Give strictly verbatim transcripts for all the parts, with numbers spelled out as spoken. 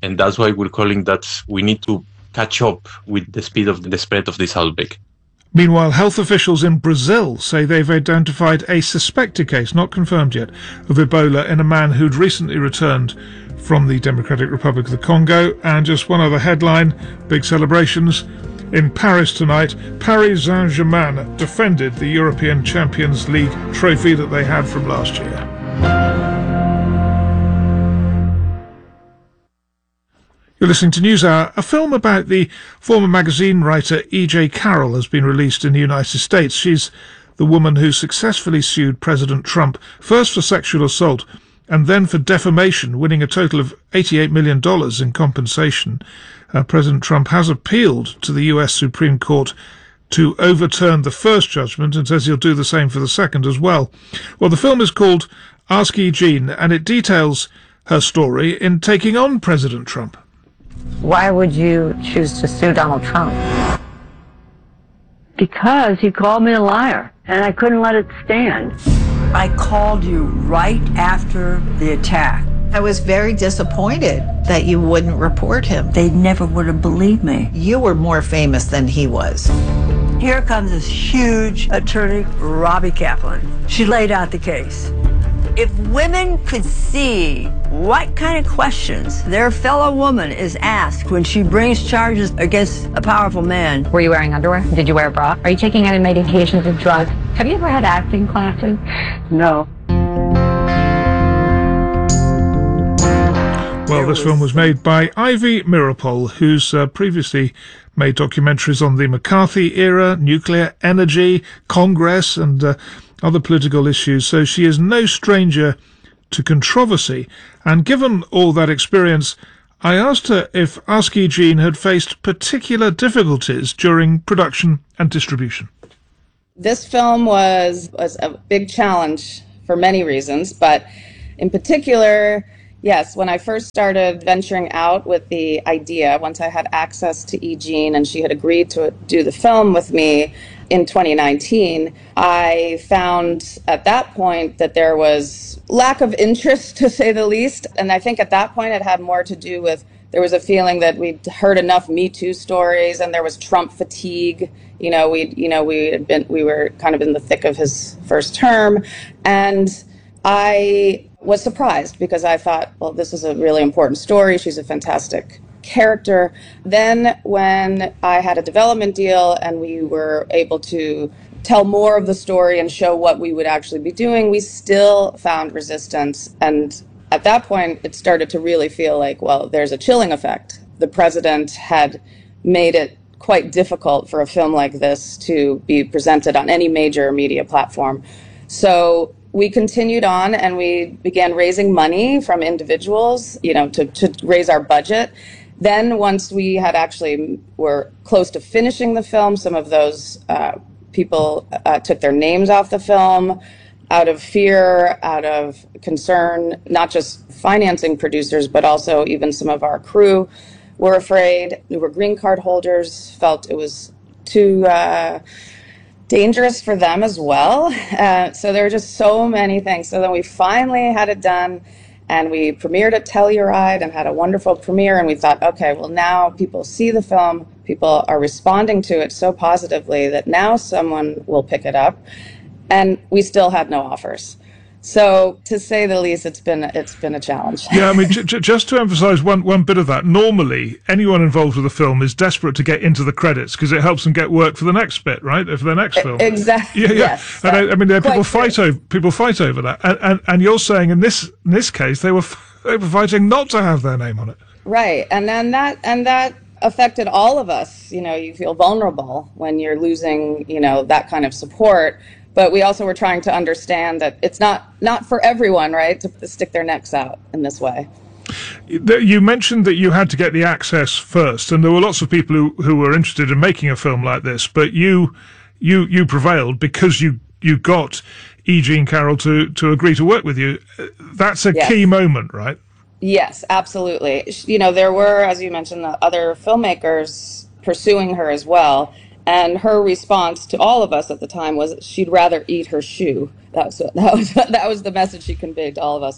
And that's why we're calling that we need to catch up with the speed of the spread of this outbreak. Meanwhile, health officials in Brazil say they've identified a suspected case, not confirmed yet, of Ebola in a man who'd recently returned from the Democratic Republic of the Congo. And just one other headline, big celebrations in Paris tonight. Paris Saint-Germain defended the European Champions League trophy that they had from last year. You're listening to NewsHour. A film about the former magazine writer E J Carroll has been released in the United States. She's the woman who successfully sued President Trump, first for sexual assault and then for defamation, winning a total of eighty-eight million dollars in compensation. Uh, President Trump has appealed to the U S Supreme Court to overturn the first judgment and says he'll do the same for the second as well. Well, the film is called Ask E. Jean, and it details her story in taking on President Trump. Why would you choose to sue Donald Trump? Because he called me a liar, and I couldn't let it stand. I called you right after the attack. I was very disappointed that you wouldn't report him. They never would have believed me. You were more famous than he was. Here comes this huge attorney, Robbie Kaplan. She laid out the case. If women could see what kind of questions their fellow woman is asked when she brings charges against a powerful man. Were you wearing underwear? Did you wear a bra? Are you taking any medications or drugs? Have you ever had acting classes? No. Well, this film was made by Ivy Meeropol, who's uh, previously made documentaries on the McCarthy era, nuclear energy, Congress, and uh, other political issues, so she is no stranger to controversy. And given all that experience, I asked her if Ask E. Jean had faced particular difficulties during production and distribution. This film was, was a big challenge for many reasons, but in particular, yes, when I first started venturing out with the idea, once I had access to E. Jean and she had agreed to do the film with me in twenty nineteen, I found at that point that there was lack of interest, to say the least. And I think at that point it had more to do with there was a feeling that we'd heard enough Me Too stories and there was Trump fatigue. You know, we you know, we had been we were kind of in the thick of his first term. And I was surprised because I thought, well, this is a really important story. She's a fantastic character. Then when I had a development deal and we were able to tell more of the story and show what we would actually be doing, we still found resistance. And at that point, it started to really feel like, well, there's a chilling effect. The president had made it quite difficult for a film like this to be presented on any major media platform. So we continued on and we began raising money from individuals, you know, to, to raise our budget. Then once we had actually were close to finishing the film, some of those uh, people uh, took their names off the film out of fear, out of concern, not just financing producers, but also even some of our crew were afraid. We were green card holders, felt it was too uh, dangerous for them as well. Uh, so there were just so many things. So then we finally had it done. And we premiered at Telluride and had a wonderful premiere. And we thought, okay, well, now people see the film. People are responding to it so positively that now someone will pick it up. And we still had no offers. So, to say the least, it's been it's been a challenge. Yeah, I mean, j- j- just to emphasise one one bit of that. Normally, anyone involved with a film is desperate to get into the credits because it helps them get work for the next bit, right? For the next film. Exactly. Yeah, yeah. Yes, and I, I mean, people fight true. over people fight over that, and, and and you're saying in this in this case they were f- they were fighting not to have their name on it. Right, and then that and that affected all of us. You know, you feel vulnerable when you're losing, you know, that kind of support. But we also were trying to understand that it's not, not for everyone, right, to stick their necks out in this way. You mentioned that you had to get the access first, and there were lots of people who, who were interested in making a film like this, but you you you prevailed because you, you got E. Jean Carroll to, to agree to work with you. That's a Yes. key moment, right? Yes, absolutely. You know, there were, as you mentioned, other filmmakers pursuing her as well. And her response to all of us at the time was she'd rather eat her shoe. That was that was that was the message she conveyed to all of us.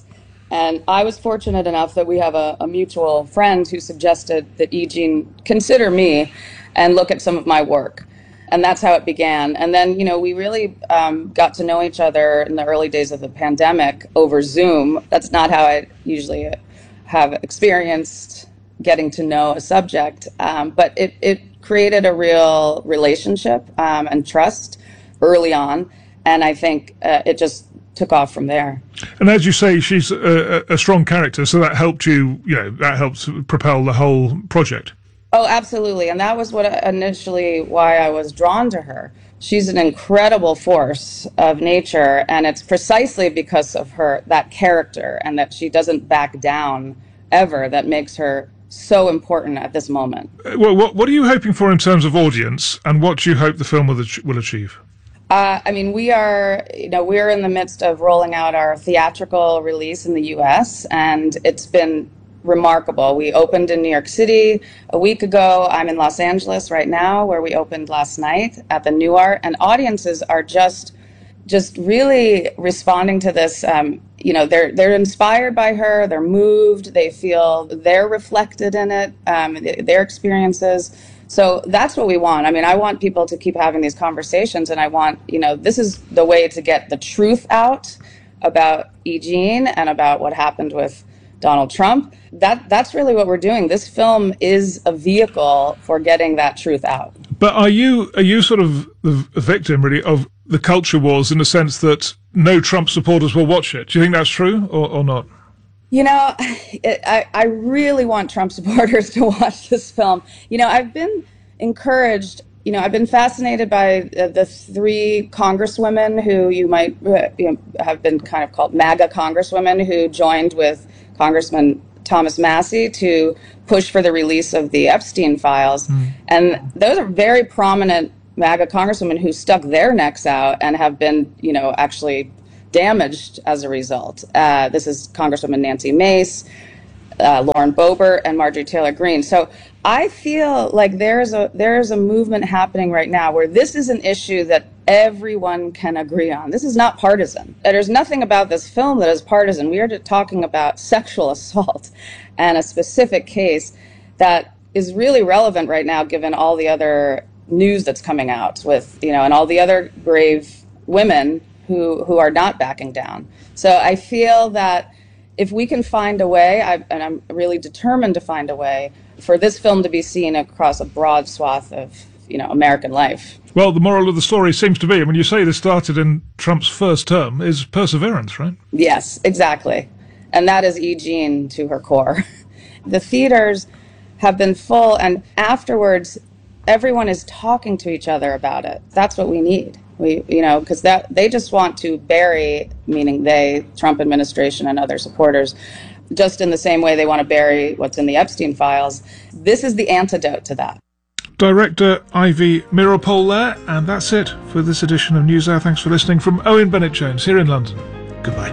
And I was fortunate enough that we have a, a mutual friend who suggested that E. Jean consider me and look at some of my work. And that's how it began. And then, you know, we really um, got to know each other in the early days of the pandemic over Zoom. That's not how I usually have experienced getting to know a subject. Um, but it, it created a real relationship um, and trust early on. And I think uh, it just took off from there. And as you say, she's a, a strong character, so that helped you, you know, that helped propel the whole project. Oh, absolutely. And that was what initially why I was drawn to her. She's an incredible force of nature, and it's precisely because of her, that character, and that she doesn't back down ever, that makes her so important at this moment. Well, what, what are you hoping for in terms of audience, and what do you hope the film will, will achieve? Uh, I mean, we are, you know, we're in the midst of rolling out our theatrical release in the U S, and it's been remarkable. We opened in New York City a week ago. I'm in Los Angeles right now, where we opened last night at the Nuart, and audiences are just, just really responding to this. Um, you know, they're they're inspired by her. They're moved. They feel they're reflected in it. Um, their experiences. So that's what we want. I mean, I want people to keep having these conversations, and I want, you know, this is the way to get the truth out about E. Jean and about what happened with Donald Trump. That that's really what we're doing. This film is a vehicle for getting that truth out. But are you are you sort of the victim, really, of the culture wars, in the sense that no Trump supporters will watch it? Do you think that's true or, or not? You know, it, I, I really want Trump supporters to watch this film. You know, I've been encouraged, you know, I've been fascinated by the, the three congresswomen who you might uh, you know, have been kind of called MAGA congresswomen, who joined with Congressman Thomas Massie to push for the release of the Epstein files. Mm. And those are very prominent MAGA congresswomen who stuck their necks out and have been, you know, actually damaged as a result. Uh, this is Congresswoman Nancy Mace, uh, Lauren Boebert, and Marjorie Taylor Greene. So I feel like there's a there's a movement happening right now where this is an issue that everyone can agree on. This is not partisan. There's nothing about this film that is partisan. We are talking about sexual assault and a specific case that is really relevant right now, given all the other news that's coming out with, you know, and all the other brave women who who are not backing down. So I feel that if we can find a way, I, and I'm really determined to find a way, for this film to be seen across a broad swath of, you know, American life. Well, the moral of the story seems to be, when you say this started in Trump's first term, is perseverance, right? Yes, exactly. And that is E. Jean to her core. The theaters have been full, and afterwards, everyone is talking to each other about it. That's what we need. We, you know, because that they just want to bury, meaning they, Trump administration and other supporters, just in the same way they want to bury what's in the Epstein files. This is the antidote to that. Director Ivy Meeropol there, and that's it for this edition of NewsHour. Thanks for listening from Owen Bennett-Jones here in London. Goodbye.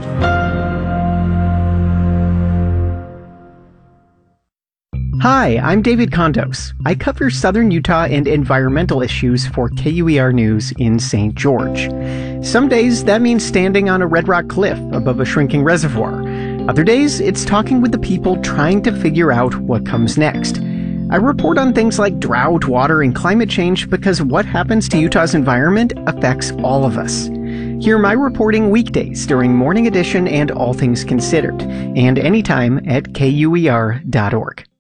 Hi, I'm David Kondos. I cover Southern Utah and environmental issues for K U E R News in Saint George. Some days that means standing on a red rock cliff above a shrinking reservoir. Other days it's talking with the people trying to figure out what comes next. I report on things like drought, water, and climate change because what happens to Utah's environment affects all of us. Hear my reporting weekdays during Morning Edition and All Things Considered, and anytime at K U E R dot org.